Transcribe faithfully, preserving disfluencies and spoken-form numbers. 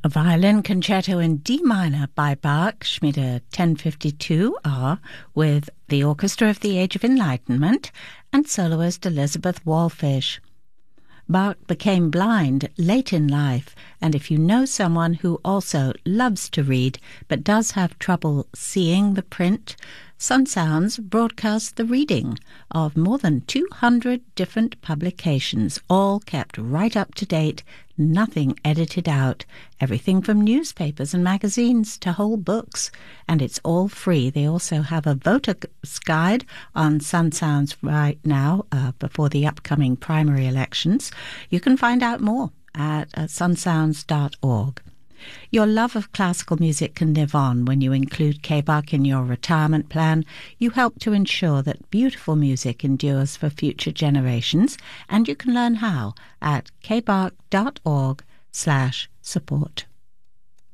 A violin concerto in D minor by Bach, Schmiede ten fifty-two R, with the Orchestra of the Age of Enlightenment and soloist Elizabeth Wallfish. Bach became blind late in life, and if you know someone who also loves to read but does have trouble seeing the print, Sun Sounds broadcasts the reading of more than two hundred different publications, all kept right up to date, nothing edited out, everything from newspapers and magazines to whole books, and it's all free. They also have a voter's guide on Sun Sounds right now uh, before the upcoming primary elections. You can find out more at uh, sun sounds dot org. Your love of classical music can live on when you include K-Bach in your retirement plan. You help to ensure that beautiful music endures for future generations, and you can learn how at k bach dot org slash support.